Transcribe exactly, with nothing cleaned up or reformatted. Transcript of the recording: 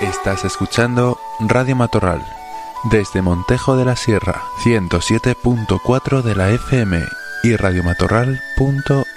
Estás escuchando Radio Matorral, desde Montejo de la Sierra, ciento siete punto cuatro de la F M y radiomatorral punto